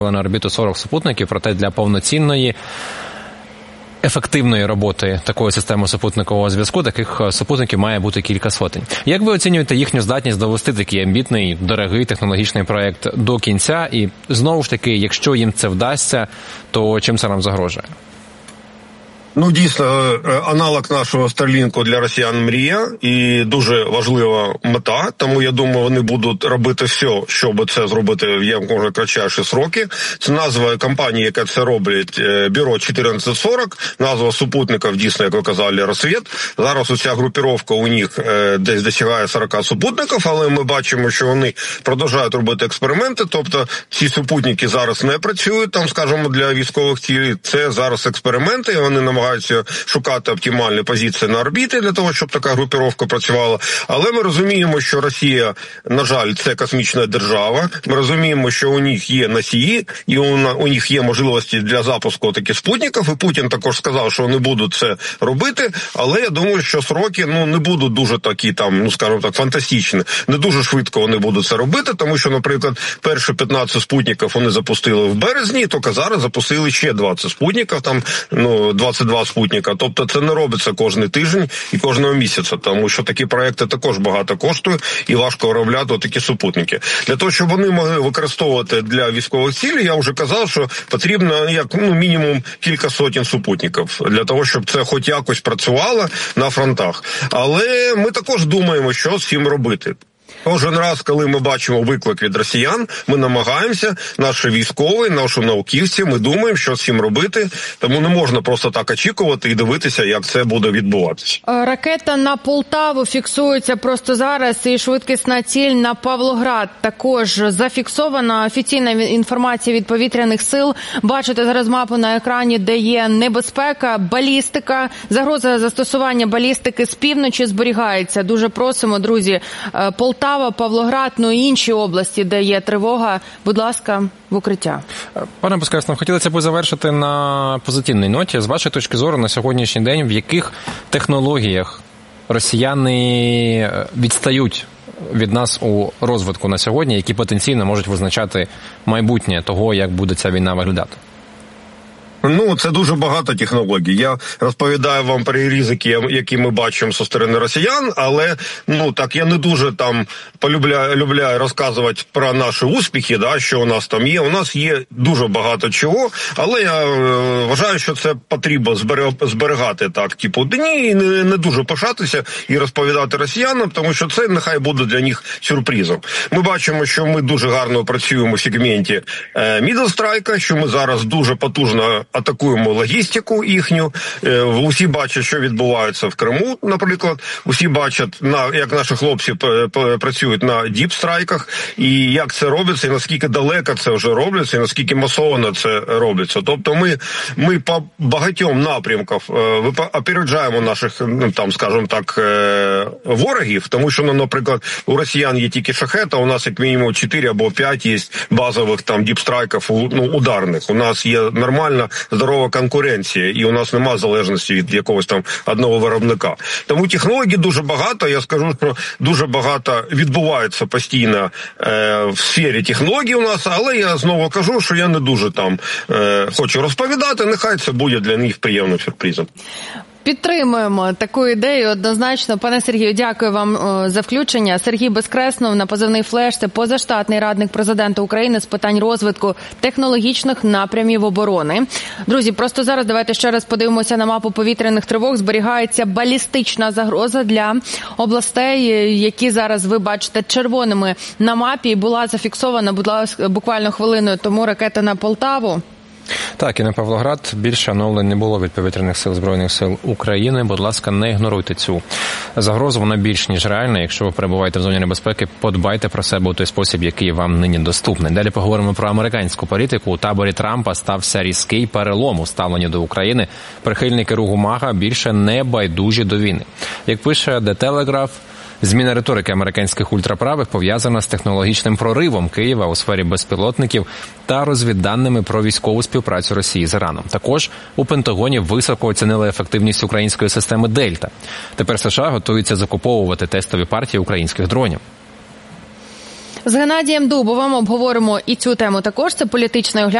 на орбіту 40 супутників, проте для повноцінної ефективної роботи такої системи супутникового зв'язку таких супутників має бути кілька сотень. Як ви оцінюєте їхню здатність довести такий амбітний, дорогий технологічний проєкт до кінця? І знову ж таки, якщо їм це вдасться, то чим це нам загрожує? Ну, дійсно, аналог нашого Starlink для росіян мрія і дуже важлива мета, тому я думаю, вони будуть робити все, щоб це зробити в якомога кратчайші сроки. Це назва компанії, яка це робить, Бюро 1440, назва супутників, дійсно, як ви казали, Росвіт. Зараз оця групіровка у них десь досягає 40 супутників, але ми бачимо, що вони продовжують робити експерименти, тобто ці супутники зараз не працюють, там, скажімо, для військових цілей. Це зараз експерименти, і вони намагаються шукати оптимальні позиції на орбіті для того, щоб така групіровка працювала. Але ми розуміємо, що Росія, на жаль, це космічна держава. Ми розуміємо, що у них є носії, і у них є можливості для запуску таких спутників. І Путін також сказав, що вони будуть це робити. Але я думаю, що сроки не будуть дуже такі, там, скажімо так, фантастичні. Не дуже швидко вони будуть це робити, тому що, наприклад, перші 15 спутників вони запустили в березні, тільки зараз запустили ще 20 спутників, там, 22 спутника. Тобто це не робиться кожен тиждень і кожного місяця, тому що такі проекти також багато коштують і важко виробляти такі супутники. Для того, щоб вони могли використовувати для військових цілей, я вже казав, що потрібно мінімум кілька сотень супутників для того, щоб це хоч якось працювало на фронтах. Але ми також думаємо, що з цим робити. Кожен раз, коли ми бачимо виклик від росіян, ми намагаємося, наші військові, наші науковці, ми думаємо, що з цим робити, тому не можна просто так очікувати і дивитися, як це буде відбуватися. Ракета на Полтаву фіксується просто зараз, і швидкісна ціль на Павлоград також зафіксована. Офіційна інформація від повітряних сил. Бачите зараз мапу на екрані, де є небезпека, балістика, загроза застосування балістики з півночі зберігається. Дуже просимо, друзі, Полтава, Павлоград, і інші області, де є тривога, будь ласка, в укриття. Пане Безкреснов, хотілося б завершити на позитивній ноті. З вашої точки зору на сьогоднішній день, в яких технологіях росіяни відстають від нас у розвитку на сьогодні, які потенційно можуть визначати майбутнє того, як буде ця війна виглядати? Це дуже багато технологій. Я розповідаю вам про ризики, які ми бачимо зі сторони росіян, але, я не дуже там полюбляю розказувати про наші успіхи, що у нас там є. У нас є дуже багато чого, але я вважаю, що це потрібно зберігати так, дні, і не дуже пишатися і розповідати росіянам, тому що це нехай буде для них сюрпризом. Ми бачимо, що ми дуже гарно працюємо в сегменті Middle Strike, що ми зараз дуже потужно атакуємо логістику їхню. Усі бачать, що відбувається в Криму, наприклад. Усі бачать, як наші хлопці працюють на діпстрайках, і як це робиться, і наскільки далеко це вже робиться, і наскільки масово це робиться. Тобто ми по багатьом напрямкам опереджаємо наших, скажімо так, ворогів, тому що, наприклад, у росіян є тільки шахет, а у нас як мінімум 4 або 5 є базових діпстрайків, ударних. У нас є нормальна здорова конкуренція, і у нас немає залежності від якогось одного виробника. Тому технологій дуже багато, я скажу, що дуже багато відбувається постійно в сфері технологій у нас, але я знову кажу, що я не дуже хочу розповідати, нехай це буде для них приємним сюрпризом. Підтримуємо таку ідею однозначно. Пане Сергію, дякую вам за включення. Сергій Безкреснов на позивний «Флеш» – це позаштатний радник президента України з питань розвитку технологічних напрямів оборони. Друзі, просто зараз давайте ще раз подивимося на мапу повітряних тривог. Зберігається балістична загроза для областей, які зараз ви бачите червоними на мапі. Була зафіксована, буквально хвилиною тому ракета на Полтаву. Так, і на Павлоград більше оновлень не було від повітряних сил Збройних сил України. Будь ласка, не ігноруйте цю загрозу, вона більш ніж реальна. Якщо ви перебуваєте в зоні небезпеки, подбайте про себе у той спосіб, який вам нині доступний. Далі поговоримо про американську політику. У таборі Трампа стався різкий перелом у ставленні до України. Прихильники руху МАГА більше не байдужі до війни. Як пише The Telegraph, зміна риторики американських ультраправих пов'язана з технологічним проривом Києва у сфері безпілотників та розвідданими про військову співпрацю Росії з Іраном. Також у Пентагоні високо оцінили ефективність української системи «Дельта». Тепер США готуються закуповувати тестові партії українських дронів. З Геннадієм Дубовим обговоримо і цю тему також. Це політичний огляд.